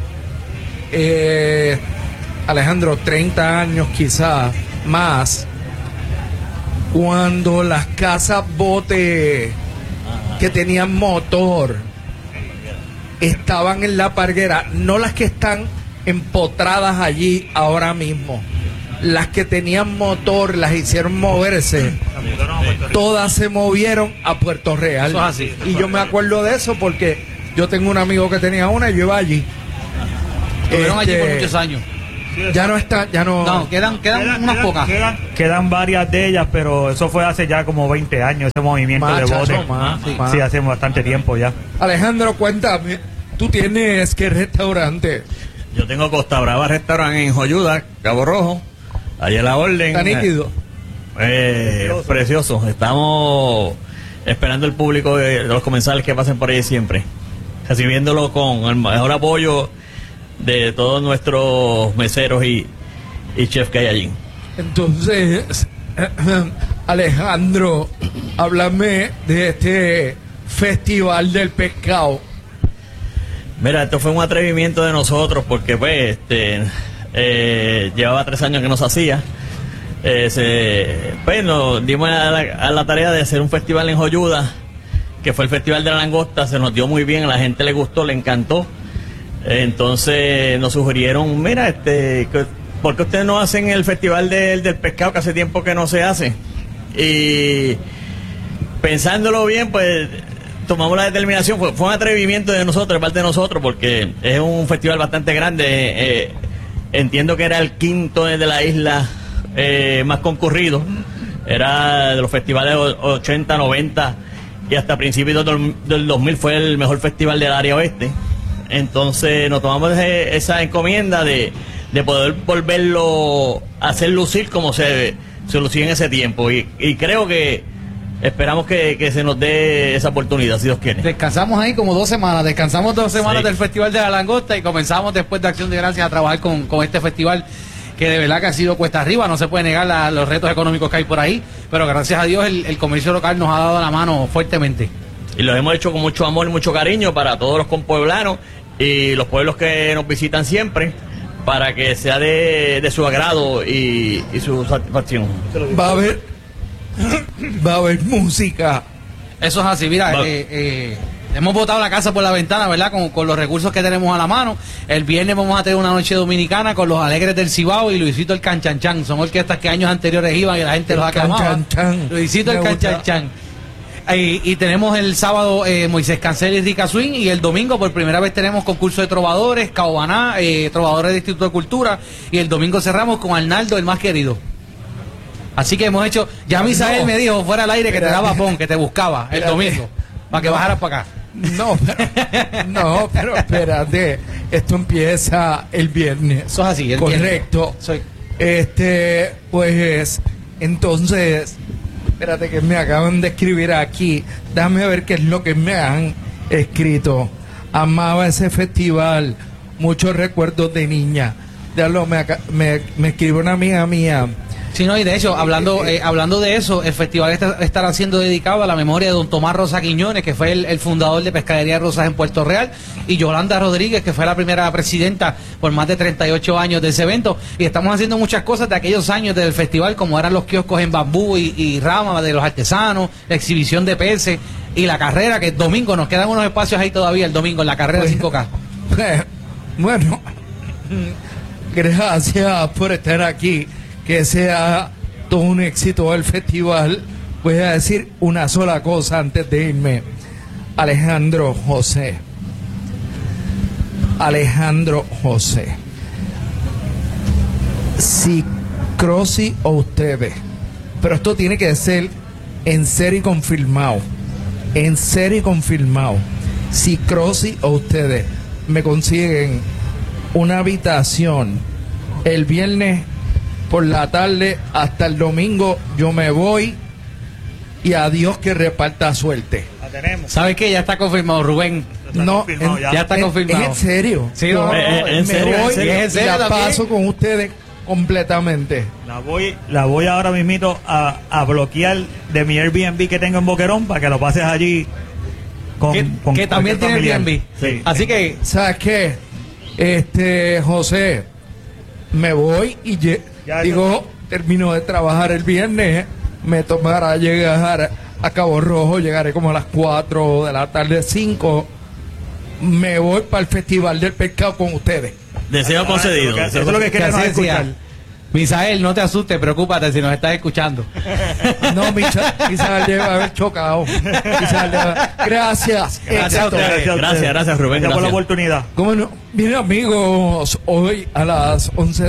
Alejandro, 30 años quizás más, cuando las casas bote que tenían motor estaban en la parguera, no las que están empotradas allí ahora mismo, las que tenían motor, las hicieron moverse, todas se movieron a Puerto Real. Eso es así. Y yo me acuerdo de eso porque yo tengo un amigo que tenía una y yo iba allí. Estuvieron allí por muchos años. Ya no está, ya no. No, quedan unas pocas. Quedan varias de ellas, pero eso fue hace ya como 20 años, ese movimiento de bote. Sí, hace bastante tiempo ya. Alejandro, cuéntame, ¿tú tienes qué restaurante? Yo tengo Costa Brava Restaurante en Joyuda, Cabo Rojo, allá en la orden. ¿Está nítido? Precioso. Estamos esperando el público de los comensales que pasen por ahí siempre, recibiéndolo con el mejor apoyo de todos nuestros meseros y chefs que hay allí. Entonces, Alejandro, háblame de este Festival del Pescado. Mira, esto fue un atrevimiento de nosotros porque pues llevaba 3 años que no se hacía. Pues nos dimos a la tarea de hacer un festival en Joyuda, que fue el Festival de la Langosta. Se nos dio muy bien, a la gente le gustó, le encantó. Entonces nos sugirieron, mira, ¿por qué ustedes no hacen el Festival del Pescado, que hace tiempo que no se hace? Y pensándolo bien, pues tomamos la determinación. Fue un atrevimiento de nosotros, de parte de nosotros, porque es un festival bastante grande. Entiendo que era el 5º de la isla más concurrido. Era de los festivales 80, 90 y hasta principios del 2000 fue el mejor festival del área oeste. Entonces nos tomamos esa encomienda de poder volverlo a hacer lucir como se lucía en ese tiempo, y creo que esperamos que se nos dé esa oportunidad, si Dios quiere. Descansamos ahí como 2 semanas, descansamos 2 semanas Sí. del Festival de la Langosta y comenzamos después de Acción de Gracias a trabajar con este festival, que de verdad que ha sido cuesta arriba. No se puede negar los retos económicos que hay por ahí, pero gracias a Dios el comercio local nos ha dado la mano fuertemente. Y lo hemos hecho con mucho amor y mucho cariño para todos los compueblanos y los pueblos que nos visitan siempre, para que sea de su agrado y su satisfacción. Va a haber música. Eso es así, mira, hemos botado la casa por la ventana, ¿verdad? Con los recursos que tenemos a la mano. El viernes vamos a tener una noche dominicana con los Alegres del Cibao y Luisito el Canchanchan. Son orquestas que años anteriores iban y la gente los aclamaba. Luisito el Canchanchan. Y tenemos el sábado Moisés Cancel y Rica Swing, y el domingo por primera vez tenemos concurso de trovadores, Caobaná, trovadores del Instituto de Cultura, y el domingo cerramos con Arnaldo, el más querido. Así que hemos hecho, ya Misael me dijo fuera al aire que te daba pon, que te buscaba el domingo, para que bajaras para acá. Pero espérate, esto empieza el viernes. Eso es así, el correcto. Pues entonces, espérate que me acaban de escribir aquí. Déjame ver qué es lo que me han escrito. Amaba ese festival, muchos recuerdos de niña. Me escribe una amiga mía. Sí, no, y de hecho, hablando de eso, el festival estará siendo dedicado a la memoria de don Tomás Rosa Quiñones, que fue el fundador de Pescadería Rosas en Puerto Real, y Yolanda Rodríguez, que fue la primera presidenta por más de 38 años de ese evento. Y estamos haciendo muchas cosas de aquellos años del festival, como eran los kioscos en bambú y rama de los artesanos, la exhibición de peces y la carrera, que el domingo nos quedan unos espacios ahí todavía, el domingo en la carrera 5K. Bueno, gracias por estar aquí. Que sea todo un éxito el festival. Voy a decir una sola cosa antes de irme. Alejandro José, si Crossy o ustedes, pero esto tiene que ser en serio y confirmado, si Crossy o ustedes me consiguen una habitación el viernes por la tarde hasta el domingo, yo me voy, y a Dios que reparta suerte. La tenemos. ¿Sabes qué? Ya está confirmado, Rubén. No, ya está confirmado. ¿Es en serio? Sí, me voy ¿en serio y la paso con ustedes completamente. La voy ahora mismito a bloquear de mi Airbnb que tengo en Boquerón, para que lo pases allí que también tiene Airbnb. Sí. Así que, ¿sabes qué? José, me voy y termino de trabajar el viernes, me tomará llegar a Cabo Rojo, llegaré como a las 4 de la tarde, 5, me voy para el Festival del Pescado con ustedes. Deseo concedido. Eso es lo que queremos escuchar. Misael, no te asustes, preocúpate si nos estás escuchando. No, Misael debe haber chocado. Gracias. Gracias, Rubén. Gracias por la oportunidad. ¿Cómo no? Bien, amigos, hoy a las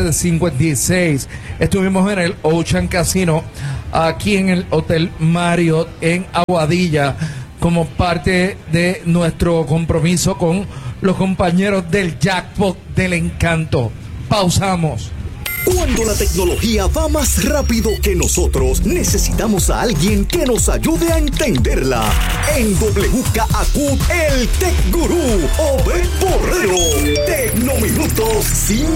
11:56 estuvimos en el Ocean Casino, aquí en el Hotel Marriott en Aguadilla, como parte de nuestro compromiso con los compañeros del Jackpot del Encanto. Pausamos. Cuando la tecnología va más rápido que nosotros, necesitamos a alguien que nos ayude a entenderla. En WKAQ, el Tech Gurú, Obed Borrero. Tecnominutos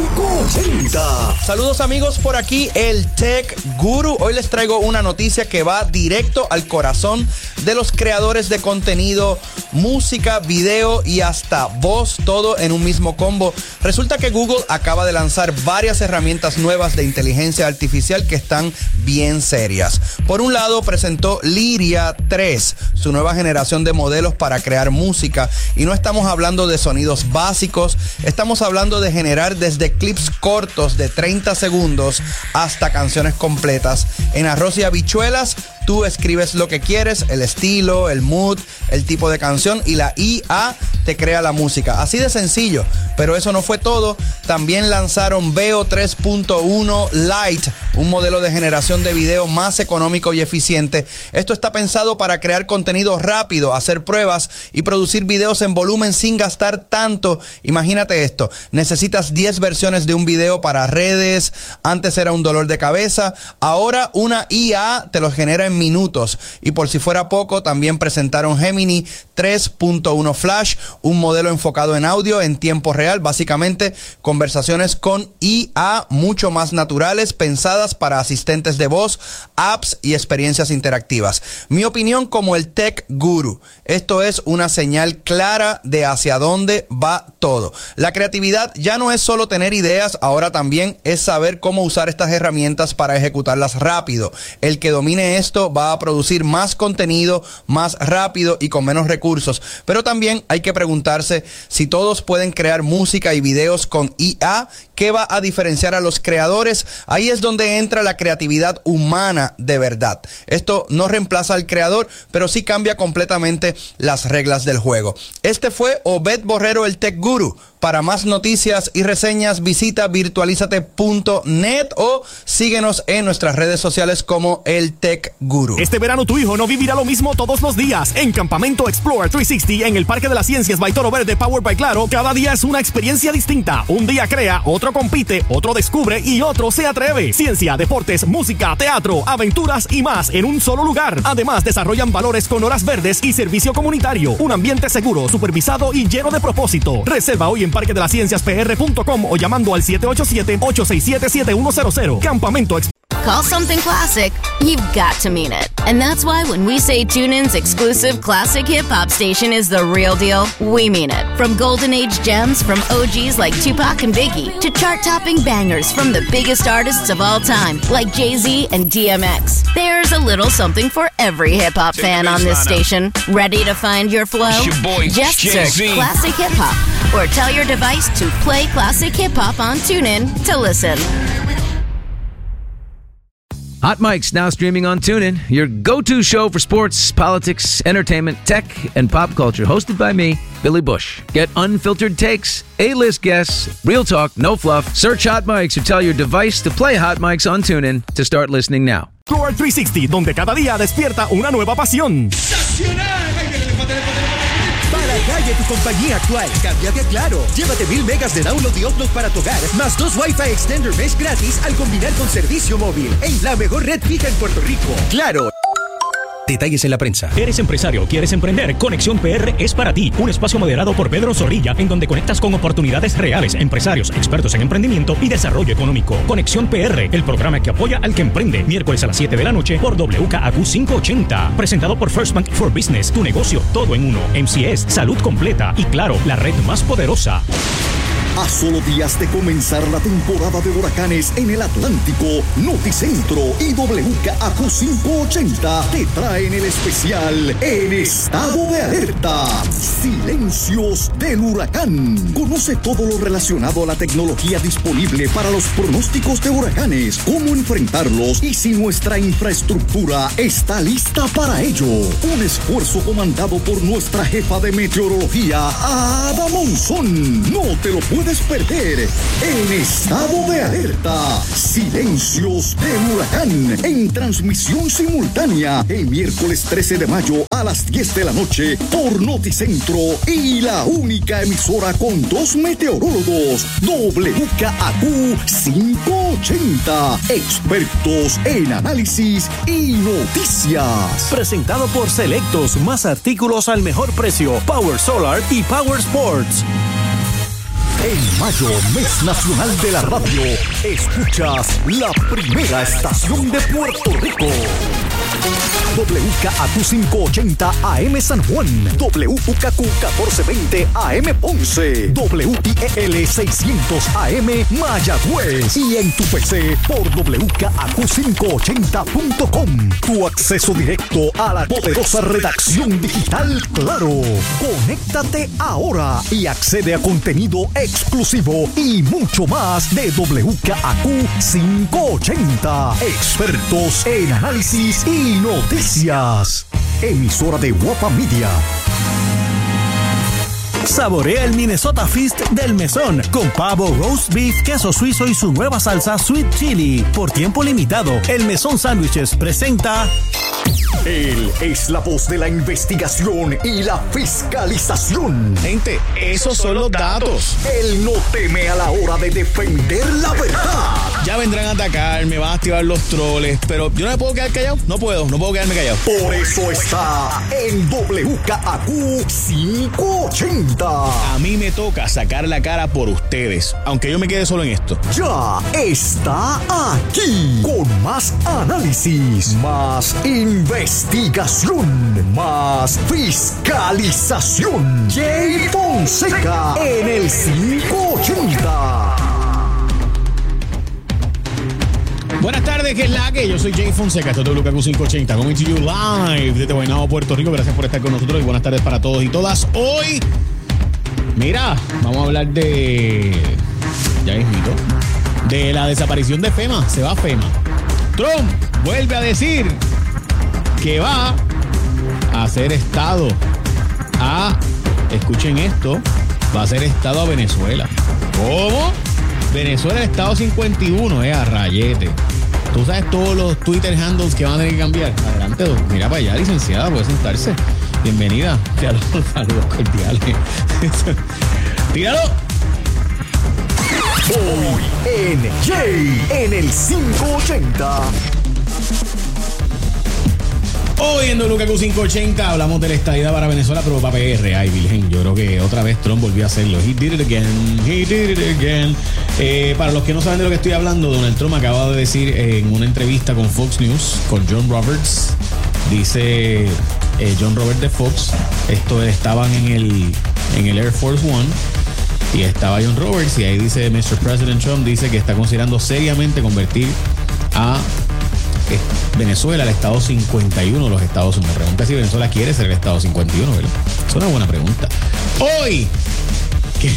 580. Saludos amigos, por aquí el Tech Guru. Hoy les traigo una noticia que va directo al corazón de los creadores de contenido, música, video y hasta voz, todo en un mismo combo. Resulta que Google acaba de lanzar varias herramientas nuevas de inteligencia artificial que están bien serias. Por un lado, presentó Lyria 3, su nueva generación de modelos para crear música, y no estamos hablando de sonidos básicos, estamos hablando de generar desde clips cortos de 30 segundos hasta canciones completas. En arroz y habichuelas, tú escribes lo que quieres, el estilo, el mood, el tipo de canción, y la IA te crea la música. Así de sencillo. Pero eso no fue todo. También lanzaron Veo 3.1 Lite, un modelo de generación de video más económico y eficiente. Esto está pensado para crear contenido rápido, hacer pruebas y producir videos en volumen sin gastar tanto. Imagínate esto, necesitas 10 versiones de un video para redes. Antes era un dolor de cabeza. Ahora una IA te los genera en minutos. Y por si fuera poco, también presentaron Gemini 3.1 Flash, un modelo enfocado en audio en tiempo real, básicamente conversaciones con IA mucho más naturales, pensadas para asistentes de voz, apps y experiencias interactivas. Mi opinión como el Tech Guru, esto es una señal clara de hacia dónde va todo. La creatividad ya no es solo tener ideas, ahora también es saber cómo usar estas herramientas para ejecutarlas rápido. El que domine esto va a producir más contenido, más rápido y con menos recursos. Pero también hay que preguntarse si todos pueden crear música y videos con IA. ¿Qué va a diferenciar a los creadores? Ahí es donde entra la creatividad humana de verdad. Esto no reemplaza al creador, pero sí cambia completamente las reglas del juego. Este fue Obed Borrero, el Tech Guru. Para más noticias y reseñas, visita virtualizate.net o síguenos en nuestras redes sociales como el Tech Guru. Este verano tu hijo no vivirá lo mismo todos los días. En Campamento Explore 360 en el Parque de las Ciencias by Toro Verde, Powered by Claro, cada día es una experiencia distinta. Un día crea, otro compite, otro descubre y otro se atreve. Ciencia, deportes, música, teatro, aventuras y más en un solo lugar. Además, desarrollan valores con horas verdes y servicio comunitario. Un ambiente seguro, supervisado y lleno de propósito. Reserva hoy en parquedelascienciaspr.com o llamando al 787-867-7100. Campamento Call something classic, you've got to mean it. And that's why when we say TuneIn's exclusive classic hip-hop station is the real deal, we mean it. From golden age gems from OGs like Tupac and Biggie to chart-topping bangers from the biggest artists of all time like Jay-Z and DMX. There's a little something for every hip-hop fan on this station. Ready to find your flow? It's your boy, Just Jay-Z. search Classic Hip Hop or tell your device to play Classic Hip Hop on TuneIn to listen. Hot Mic's now streaming on TuneIn, your go-to show for sports, politics, entertainment, tech, and pop culture. Hosted by me, Billy Bush. Get unfiltered takes, A-list guests, real talk, no fluff. Search Hot Mics or tell your device to play Hot Mics on TuneIn to start listening now. Explore 360, donde cada día despierta una nueva pasión. Para calle tu compañía actual, cámbiate a Claro. Llévate 1000 megas de download y upload para tu hogar, más 2 Wi-Fi Extender Mesh gratis al combinar con servicio móvil en la mejor red fija en Puerto Rico. Claro. Detalles en la prensa. ¿Eres empresario? ¿Quieres emprender? Conexión PR es para ti. Un espacio moderado por Pedro Zorrilla en donde conectas con oportunidades reales, empresarios, expertos en emprendimiento y desarrollo económico. Conexión PR, el programa que apoya al que emprende. Miércoles a las 7 de la noche por WKAQ 580. Presentado por First Bank for Business. Tu negocio todo en uno. MCS, salud completa y claro, la red más poderosa. A solo días de comenzar la temporada de huracanes en el Atlántico, Noticentro y WKAQ 580 te traen el especial En Estado de Alerta. Silencios del huracán. Conoce todo lo relacionado a la tecnología disponible para los pronósticos de huracanes, cómo enfrentarlos y si nuestra infraestructura está lista para ello. Un esfuerzo comandado por nuestra jefa de meteorología, Ada Monzón. No te lo puedes perder. En Estado de Alerta. Silencios del huracán. En transmisión simultánea el miércoles 13 de mayo a las 10 de la noche por Noticentro y la única emisora con 2 meteorólogos. WKAQ 580. Expertos en análisis y noticias. Presentado por Selectos, más artículos al mejor precio. Power Solar y Power Sports. En mayo, mes nacional de la radio, escuchas la primera estación de Puerto Rico. WKAQ 580 AM San Juan, WKQ 1420 AM Ponce, WIEL 600 AM Mayagüez y en tu PC por WKAQ580.com. Tu acceso directo a la poderosa redacción digital Claro. Conéctate ahora y accede a contenido exclusivo y mucho más de WKAQ 580. Expertos en análisis y noticias. Emisora de Guapa Media. Saborea el Minnesota Feast del Mesón con pavo, roast beef, queso suizo y su nueva salsa Sweet Chili. Por tiempo limitado, el Mesón Sándwiches presenta... Él es la voz de la investigación y la fiscalización. Gente, esos son los datos. Él no teme a la hora de defender la verdad. Ya vendrán a atacar, me van a activar los troles, pero yo no me puedo quedar callado. No puedo quedarme callado. Por eso está en WKAQ 580. A mí me toca sacar la cara por ustedes, aunque yo me quede solo en esto. Ya está aquí con más análisis, más investigación, más fiscalización. Jay Fonseca en el 580. Buenas tardes, ¿qué es la que? Yo soy Jay Fonseca, esto es WKAQ 580, coming to you live desde Guaynabo, Puerto Rico. Gracias por estar con nosotros y buenas tardes para todos y todas. Hoy, mira, vamos a hablar de... ya mismito, de la desaparición de FEMA. Se va FEMA. Trump vuelve a decir que va a hacer estado escuchen esto, va a hacer estado a Venezuela. ¿Cómo? Venezuela es estado 51, a rayete. Tú sabes todos los Twitter handles que van a tener que cambiar. Adelante, mira para allá, licenciada, puede sentarse. Bienvenida. Saludos cordiales. Tíralo. Hoy en Jay en el 580. Hoy en WKAQ 580 hablamos de la estadidad para Venezuela, pero para PR. Ay, virgen, yo creo que otra vez Trump volvió a hacerlo. He did it again. Para los que no saben de lo que estoy hablando, Donald Trump acaba de decir en una entrevista con Fox News, con John Roberts, dice John Roberts de Fox, estaban en el Air Force One y estaba John Roberts y ahí dice Mr. President Trump, dice que está considerando seriamente convertir a Venezuela al estado 51 de los Estados Unidos. Me pregunta si Venezuela quiere ser el estado 51, ¿verdad? Es una buena pregunta. Hoy, ¿qué?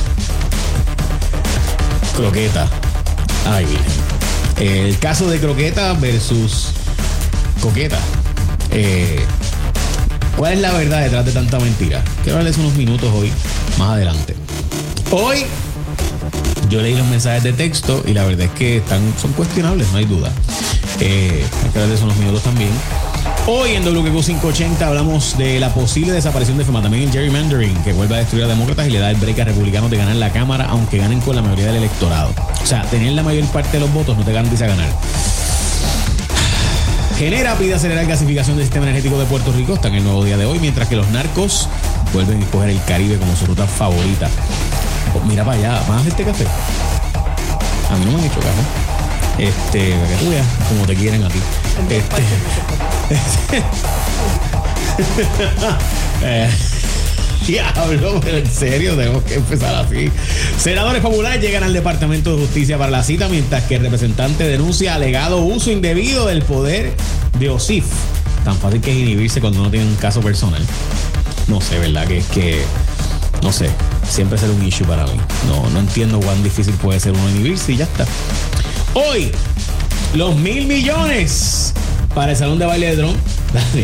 Croqueta. Ay, virgen. El caso de Croqueta versus Coqueta. ¿Cuál es la verdad detrás de tanta mentira? Quiero darles unos minutos hoy, más adelante. Hoy, yo leí los mensajes de texto y la verdad es que son cuestionables, no hay duda. Hay que darles unos minutos también. Hoy en WKAQ 580 hablamos de la posible desaparición de FEMA, también el gerrymandering, que vuelve a destruir a demócratas y le da el break a republicanos de ganar la Cámara, aunque ganen con la mayoría del electorado. O sea, tener la mayor parte de los votos no te garantiza ganar. Genera pide acelerar gasificación del sistema energético de Puerto Rico, está en el nuevo día de hoy, mientras que los narcos vuelven a escoger el Caribe como su ruta favorita. Oh, mira para allá, ¿van a hacerte café? A mí no me han hecho café. Para que tú veas como te quieren a ti. Este, 2 paches. 2 Diablo, pero en serio, tenemos que empezar así. Senadores populares llegan al Departamento de Justicia para la cita, mientras que el representante denuncia alegado uso indebido del poder de OSIF. Tan fácil que es inhibirse cuando uno tiene un caso personal. No sé, ¿verdad? Que es que, no sé, siempre será un issue para mí. No entiendo cuán difícil puede ser uno inhibirse y ya está. Hoy, los 1,000 millones para el salón de baile de Trump. Dale.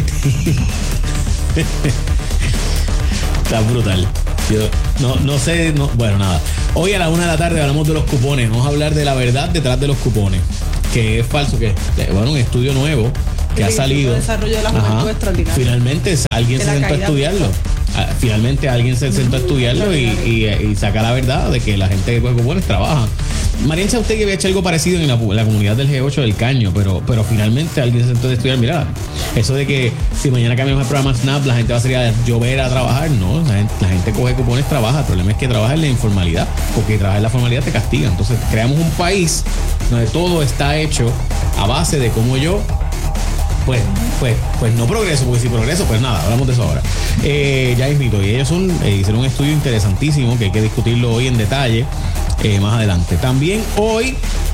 Está brutal. Yo no sé, bueno, nada. Hoy a la 1 de la tarde hablamos de los cupones. Vamos a hablar de la verdad detrás de los cupones. Que es falso, que bueno, un estudio nuevo que ha salido. El desarrollo de la juventud extraordinario. Finalmente alguien se sentó a estudiarlo. Finalmente alguien se sentó a estudiarlo y saca la verdad de que la gente que coge cupones trabaja. Mariancha, usted que había hecho algo parecido en la comunidad del G8 del Caño, pero finalmente alguien se sentó a estudiar. Mira, eso de que si mañana cambiamos el programa Snap, la gente va a salir a llover a trabajar. No, la gente coge cupones, trabaja. El problema es que trabaja en la informalidad, porque trabajar en la formalidad te castiga. Entonces creamos un país donde todo está hecho a base de cómo yo pues no progreso, porque si progreso, pues nada, hablamos de eso ahora. Ya invito, y ellos hicieron un estudio interesantísimo que hay que discutirlo hoy en detalle más adelante. También hoy,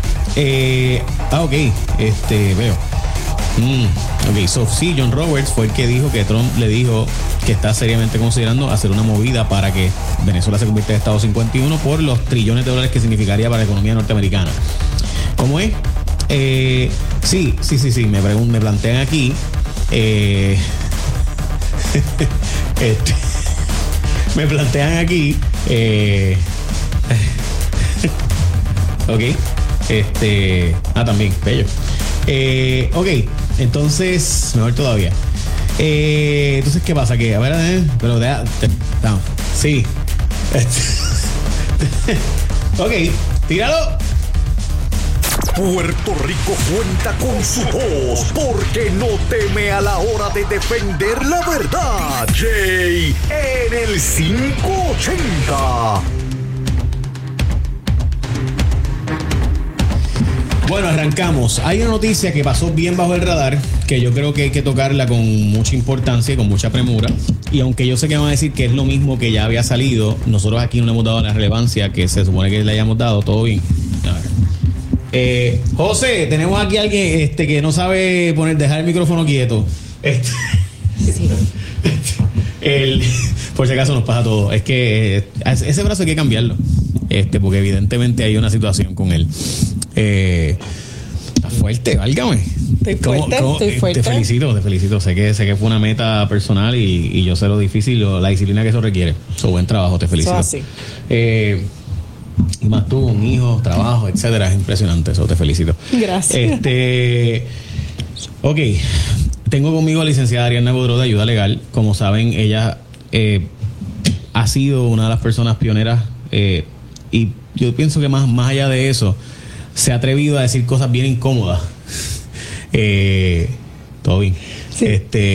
veo. Sí, John Roberts fue el que dijo que Trump le dijo que está seriamente considerando hacer una movida para que Venezuela se convierta en Estado 51 por los trillones de dólares que significaría para la economía norteamericana. ¿Cómo es? Sí, me plantean aquí me plantean aquí ok, también, bello. Ok, entonces mejor todavía. Entonces, ¿qué pasa? Que a ver, pero no, sí. Ok, tíralo. Puerto Rico cuenta con su voz porque no teme a la hora de defender la verdad. Jay en el 580. Bueno, arrancamos. Hay una noticia que pasó bien bajo el radar que yo creo que hay que tocarla con mucha importancia y con mucha premura. Y aunque yo sé que van a decir que es lo mismo que ya había salido, nosotros aquí no le hemos dado la relevancia que se supone que le hayamos dado. Todo bien. A ver. José, tenemos aquí a alguien que no sabe dejar el micrófono quieto. Sí. Por si acaso nos pasa todo. Es que ese brazo hay que cambiarlo. Porque evidentemente hay una situación con él. Está fuerte, válgame. Estoy fuerte. Te felicito. Sé que fue una meta personal y yo sé lo difícil, la disciplina que eso requiere. Buen trabajo, te felicito. Eso así. Y más tú, un hijo, trabajo, etcétera, es impresionante, eso te felicito. Gracias. Ok, tengo conmigo a la licenciada Ariadna Godró de Ayuda Legal. Como saben, ella ha sido una de las personas pioneras y yo pienso que más allá de eso, se ha atrevido a decir cosas bien incómodas. Todo bien. Sí.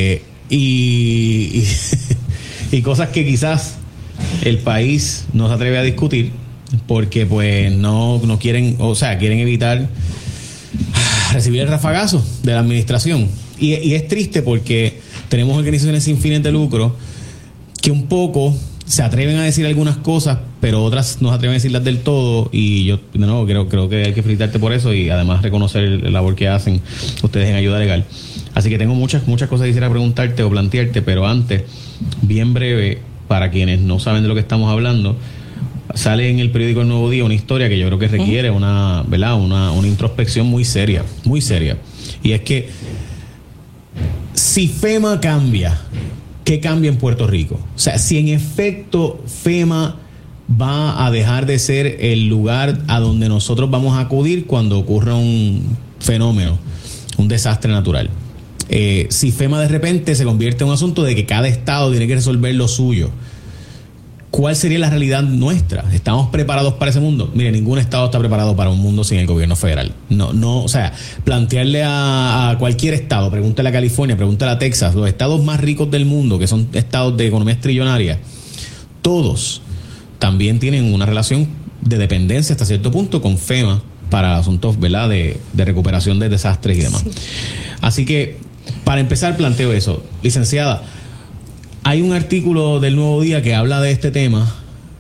Y cosas que quizás el país no se atreve a discutir porque pues no quieren, o sea, quieren evitar recibir el rafagazo de la administración. Y es triste porque tenemos organizaciones sin fines de lucro que un poco se atreven a decir algunas cosas, pero otras no se atreven a decirlas del todo. Y yo, de nuevo, creo que hay que felicitarte por eso y además reconocer la labor que hacen ustedes en Ayuda Legal. Así que tengo muchas cosas que quisiera preguntarte o plantearte, pero antes, bien breve, para quienes no saben de lo que estamos hablando, sale en el periódico El Nuevo Día una historia que yo creo que requiere una introspección muy seria. Y es que si FEMA cambia, ¿qué cambia en Puerto Rico? O sea, si en efecto FEMA va a dejar de ser el lugar a donde nosotros vamos a acudir cuando ocurra un fenómeno, un desastre natural. Si FEMA de repente se convierte en un asunto de que cada estado tiene que resolver lo suyo, ¿cuál sería la realidad nuestra? ¿Estamos preparados para ese mundo? Mire, ningún estado está preparado para un mundo sin el gobierno federal. No, o sea, plantearle a cualquier estado, pregúntale a California, pregúntale a Texas, los estados más ricos del mundo, que son estados de economías trillonarias, todos también tienen una relación de dependencia hasta cierto punto con FEMA para asuntos, ¿verdad?, de recuperación de desastres y demás. Sí. Así que, para empezar, planteo eso. Licenciada, hay un artículo del Nuevo Día que habla de este tema.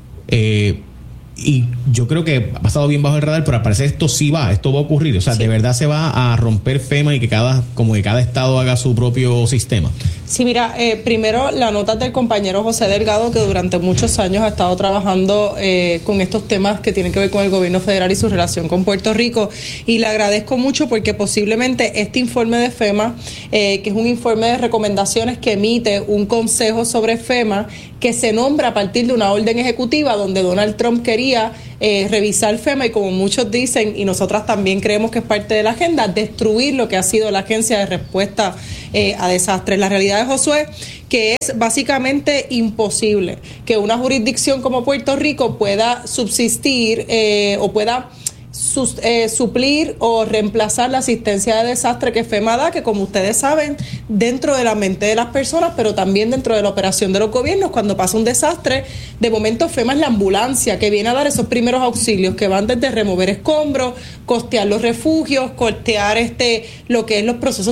Y yo creo que ha pasado bien bajo el radar, pero al parecer esto va a ocurrir. O sea, de verdad se va a romper FEMA y que cada estado haga su propio sistema. Sí, mira, primero la nota del compañero José Delgado, que durante muchos años ha estado trabajando con estos temas que tienen que ver con el gobierno federal y su relación con Puerto Rico, y le agradezco mucho porque posiblemente este informe de FEMA, que es un informe de recomendaciones que emite un consejo sobre FEMA, que se nombra a partir de una orden ejecutiva donde Donald Trump quería revisar FEMA y, como muchos dicen, y nosotras también creemos que es parte de la agenda, destruir lo que ha sido la Agencia de Respuesta a Desastres. La realidad de Josué, que es básicamente imposible que una jurisdicción como Puerto Rico pueda subsistir o pueda suplir o reemplazar la asistencia de desastre que FEMA da, que, como ustedes saben, dentro de la mente de las personas, pero también dentro de la operación de los gobiernos, cuando pasa un desastre, de momento FEMA es la ambulancia que viene a dar esos primeros auxilios, que van desde remover escombros, costear los refugios, costear lo que es los procesos